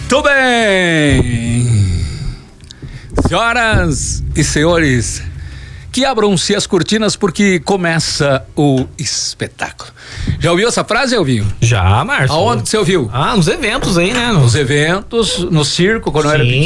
Muito bem. Senhoras e senhores, que abram-se as cortinas porque começa o espetáculo. Já ouviu essa frase, Elvinho? Já, Márcio. Aonde você ouviu? Nos eventos aí, né? Nos eventos, no circo, quando eu era pequeno.